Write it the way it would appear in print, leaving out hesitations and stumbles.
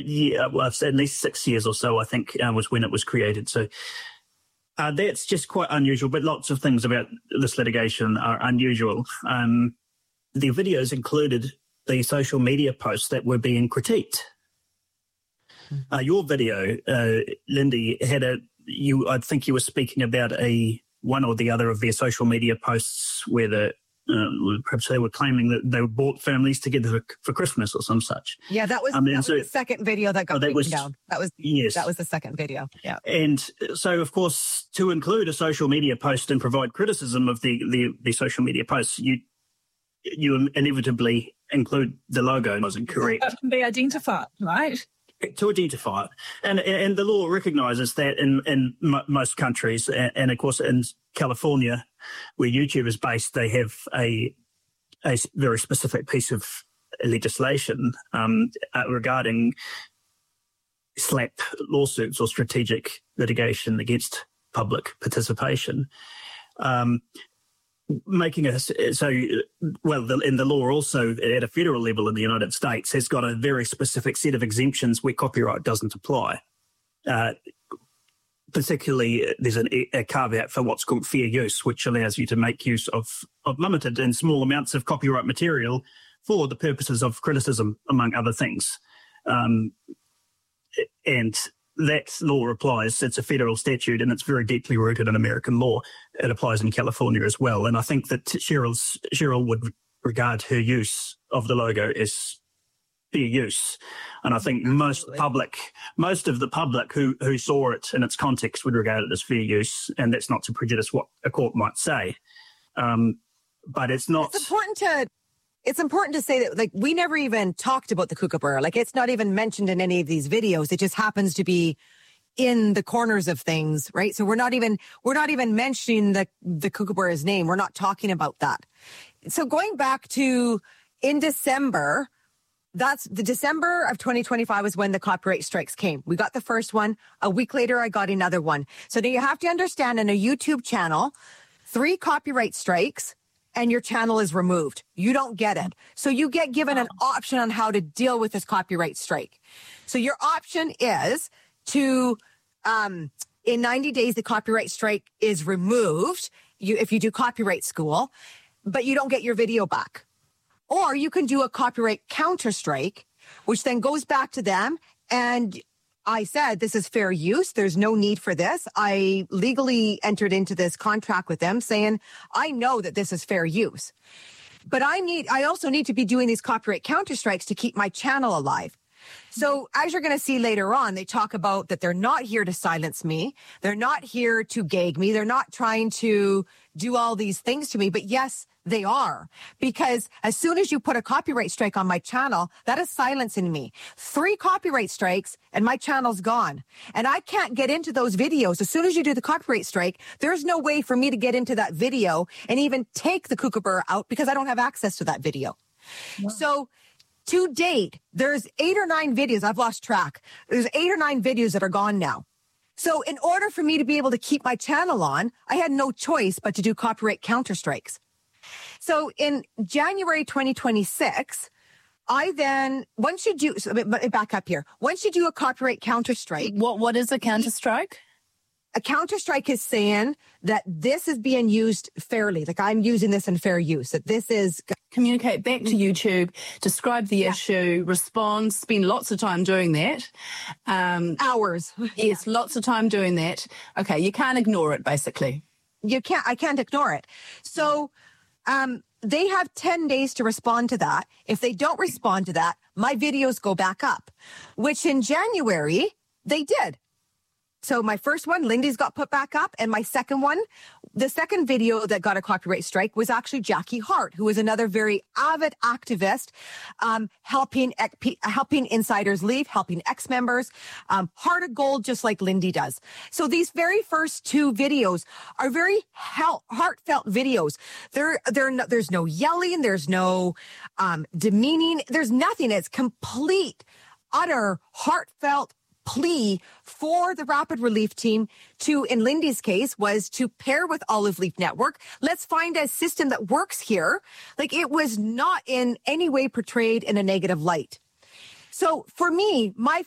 well, at least 6 years or so, I think, was when it was created. So that's just quite unusual, but lots of things about this litigation are unusual. The videos included the social media posts that were being critiqued. Your video, Lindy, I think you were speaking about one or the other of their social media posts where perhaps they were claiming that they brought families together for Christmas or some such. Yeah, that was the second video that got taken down. That was the second video. Yeah. And so, of course, to include a social media post and provide criticism of the social media posts, you inevitably include the logo. Wasn't correct. That can be identified, right? To identify it. And the law recognises that in most countries, and of course in California, where YouTube is based, they have a very specific piece of legislation regarding SLAPP lawsuits or strategic litigation against public participation. In the law also at a federal level in the United States has got a very specific set of exemptions where copyright doesn't apply. Particularly, there's a caveat for what's called fair use, which allows you to make use of limited and small amounts of copyright material for the purposes of criticism, among other things. And that law applies. It's a federal statute and it's very deeply rooted in American law. It applies in California as well. And I think that Cheryl would regard her use of the logo as fair use. And I think most of the public who saw it in its context would regard it as fair use. And that's not to prejudice what a court might say. But it's not. It's important to say that, like, we never even talked about the kookaburra. Like, it's not even mentioned in any of these videos. It just happens to be in the corners of things, right? So we're not even mentioning the kookaburra's name. We're not talking about that. So going back to in December, that's the December of 2025 was when the copyright strikes came. We got the first one. A week later, I got another one. So now you have to understand, in a YouTube channel, 3 copyright strikes, and your channel is removed. You don't get it. So you get given an option on how to deal with this copyright strike. So your option is to, in 90 days, the copyright strike is removed if you do copyright school, but you don't get your video back. Or you can do a copyright counter strike, which then goes back to them. And I said, this is fair use. There's no need for this. I legally entered into this contract with them saying, I know that this is fair use, but I also need to be doing these copyright counter strikes to keep my channel alive. So as you're going to see later on, they talk about that they're not here to silence me. They're not here to gag me. They're not trying to do all these things to me. But yes, they are. Because as soon as you put a copyright strike on my channel, that is silencing me. 3 copyright strikes and my channel's gone. And I can't get into those videos. As soon as you do the copyright strike, there's no way for me to get into that video and even take the kookaburra out because I don't have access to that video. Wow. So to date, there's 8 or 9 videos. I've lost track. There's 8 or 9 videos that are gone now. So in order for me to be able to keep my channel on, I had no choice but to do copyright counter strikes. So in January 2026, once you do a copyright counter strike. What is a counter strike? A counter strike is saying that this is being used fairly. Like, I'm using this in fair use, that this is. Communicate back to YouTube, describe the issue, respond, spend lots of time doing that. Hours. Yes, lots of time doing that. Okay, you can't ignore it, basically. I can't ignore it. So, they have 10 days to respond to that. If they don't respond to that, my videos go back up, which in January, they did. So my first one, Lindy's, got put back up. And my second one, the second video that got a copyright strike was actually Jackie Hart, who is another very avid activist, helping insiders leave, helping ex-members, Heart of Gold, just like Lindy does. So these very first 2 videos are very heartfelt videos. There's no yelling. There's no demeaning. There's nothing. It's complete, utter, heartfelt plea for the Rapid Relief Team to, in Lindy's case, was to pair with Olive Leaf Network. Let's find a system that works here. Like, it was not in any way portrayed in a negative light. So for me, my